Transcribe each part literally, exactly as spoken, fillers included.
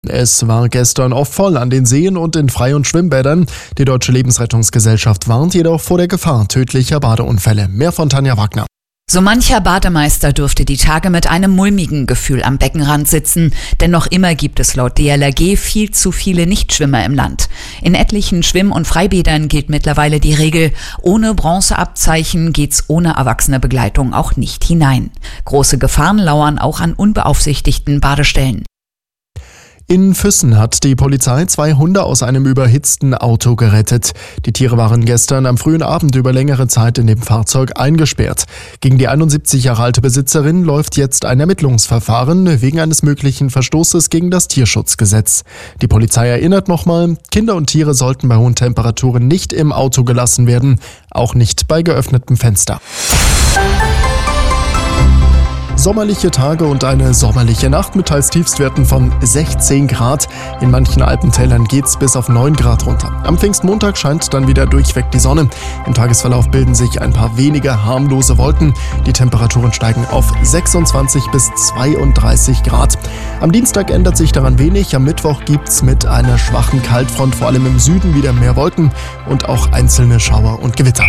Es war gestern oft voll an den Seen und in Frei- und Schwimmbädern. Die Deutsche Lebensrettungsgesellschaft warnt jedoch vor der Gefahr tödlicher Badeunfälle. Mehr von Tanja Wagner. So mancher Bademeister dürfte die Tage mit einem mulmigen Gefühl am Beckenrand sitzen, denn noch immer gibt es laut D L R G viel zu viele Nichtschwimmer im Land. In etlichen Schwimm- und Freibädern gilt mittlerweile die Regel, ohne Bronzeabzeichen geht's ohne erwachsene Begleitung auch nicht hinein. Große Gefahren lauern auch an unbeaufsichtigten Badestellen. In Füssen hat die Polizei zwei Hunde aus einem überhitzten Auto gerettet. Die Tiere waren gestern am frühen Abend über längere Zeit in dem Fahrzeug eingesperrt. Gegen die einundsiebzig Jahre alte Besitzerin läuft jetzt ein Ermittlungsverfahren wegen eines möglichen Verstoßes gegen das Tierschutzgesetz. Die Polizei erinnert nochmal, Kinder und Tiere sollten bei hohen Temperaturen nicht im Auto gelassen werden, auch nicht bei geöffnetem Fenster. Sommerliche Tage und eine sommerliche Nacht mit teils Tiefstwerten von sechzehn Grad. In manchen Alpentälern geht's bis auf neun Grad runter. Am Pfingstmontag scheint dann wieder durchweg die Sonne. Im Tagesverlauf bilden sich ein paar wenige harmlose Wolken. Die Temperaturen steigen auf sechsundzwanzig bis zweiunddreißig Grad. Am Dienstag ändert sich daran wenig. Am Mittwoch gibt's mit einer schwachen Kaltfront vor allem im Süden wieder mehr Wolken und auch einzelne Schauer und Gewitter.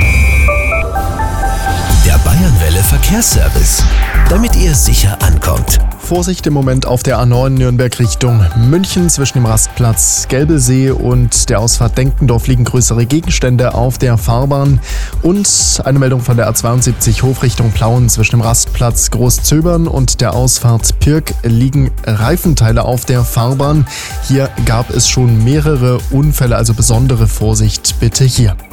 Der Bayernwelle Verkehrsservice, damit ihr sicher ankommt. Vorsicht im Moment auf der A neun Nürnberg Richtung München. Zwischen dem Rastplatz Gelbesee und der Ausfahrt Denkendorf liegen größere Gegenstände auf der Fahrbahn. Und eine Meldung von der A zweiundsiebzig Hof Richtung Plauen. Zwischen dem Rastplatz Großzöbern und der Ausfahrt Pirk liegen Reifenteile auf der Fahrbahn. Hier gab es schon mehrere Unfälle, also besondere Vorsicht bitte hier.